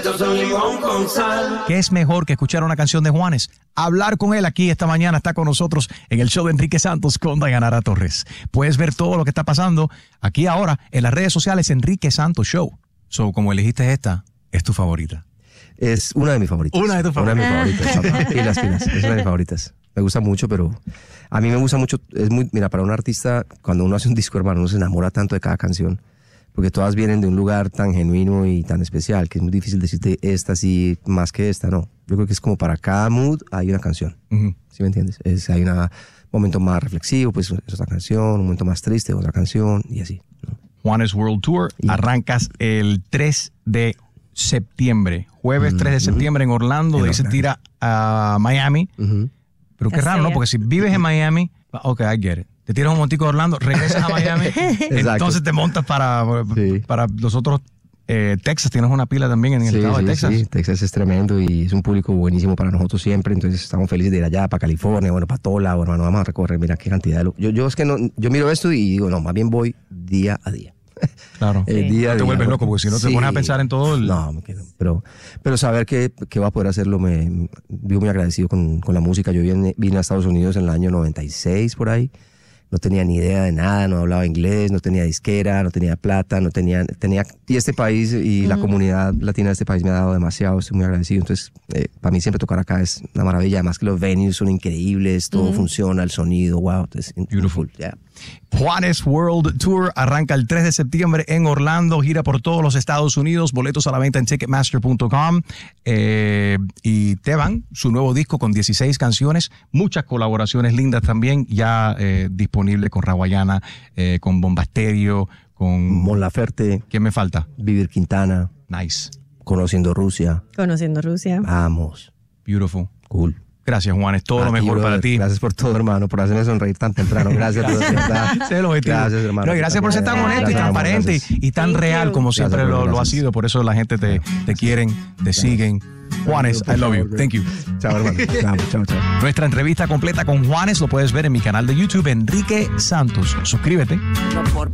¿Qué es mejor que escuchar una canción de Juanes? Hablar con él aquí esta mañana. Está con nosotros en el show de Enrique Santos con Dayanara Torres. Puedes ver todo lo que está pasando aquí ahora en las redes sociales Enrique Santos Show. So, como elegiste esta, es tu favorita. Es una de mis favoritas. Una de tus favoritas. Una de mis favoritas. Pilas. Es una de mis favoritas. Me gusta mucho, pero a mí me gusta mucho. Mira, para un artista, cuando uno hace un disco, hermano, uno se enamora tanto de cada canción. Porque todas vienen de un lugar tan genuino y tan especial que es muy difícil decirte esta sí más que esta, no. Yo creo que es como para cada mood hay una canción. Uh-huh. ¿Sí me entiendes? Hay un momento más reflexivo, pues es otra canción, un momento más triste, otra canción y así, ¿no? Juanes World Tour, arrancas el 3 de septiembre. Jueves 3 de septiembre en Orlando, de ahí se tira a Miami. Uh-huh. Pero qué raro, ¿no? Porque si vives en Miami, ok, I get it. Te tiras un montico de Orlando, regresas a Miami, entonces te montas para los otros. Texas, tienes una pila también en el estado de Texas. Sí, Texas es tremendo y es un público buenísimo para nosotros siempre, entonces estamos felices de ir allá, para California, bueno, para todo lado, hermano, vamos a recorrer, mira qué cantidad de... Yo es que no, yo miro esto y digo, no, más bien voy día a día. Claro, día a te día, vuelves loco, porque si no te pones a pensar en todo el... No, pero saber que va a poder hacerlo, vivo muy agradecido con la música. Yo vine a Estados Unidos en el año 96, por ahí. No tenía ni idea de nada, no hablaba inglés, no tenía disquera, no tenía plata, y este país y la comunidad latina de este país me ha dado demasiado, estoy muy agradecido. Entonces, para mí siempre tocar acá es una maravilla, además que los venues son increíbles, todo funciona, el sonido, wow, es beautiful, yeah. Juanes World Tour arranca el 3 de septiembre en Orlando, gira por todos los Estados Unidos, boletos a la venta en Ticketmaster.com, y Teban, su nuevo disco con 16 canciones, muchas colaboraciones lindas también, ya disponible con Rawayana, con Bomba Estéreo, con Mon Laferte. ¿Quién me falta? Vivir Quintana. Nice. Conociendo Rusia. Vamos. Beautiful. Cool. Gracias, Juanes. Todo lo mejor para ti. Gracias por todo, hermano, por hacerme sonreír tan temprano. Gracias por ser el objetivo. Gracias, hermano. No, y gracias por ser tan honesto y transparente y tan real como siempre lo ha sido. Por eso la gente te quieren, te siguen. Juanes, I love you. Thank you. Chao, hermano. Chao. Nuestra entrevista completa con Juanes lo puedes ver en mi canal de YouTube, Enrique Santos. Suscríbete.